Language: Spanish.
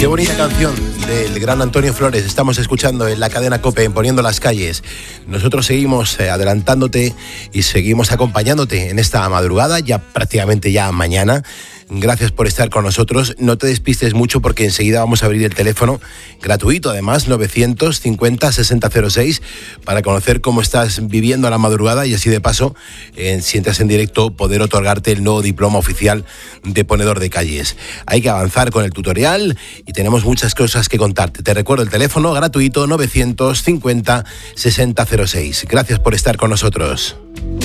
Qué bonita canción del gran Antonio Flores estamos escuchando en la cadena COPE, en Poniendo las Calles. Nosotros seguimos adelantándote y seguimos acompañándote en esta madrugada, ya prácticamente ya mañana. Gracias por estar con nosotros. No te despistes mucho porque enseguida vamos a abrir el teléfono gratuito, además, 950-6006, para conocer cómo estás viviendo la madrugada y así de paso, si entras en directo, poder otorgarte el nuevo diploma oficial de ponedor de calles. Hay que avanzar con el tutorial y tenemos muchas cosas que contarte. Te recuerdo el teléfono gratuito 950-6006. Gracias por estar con nosotros.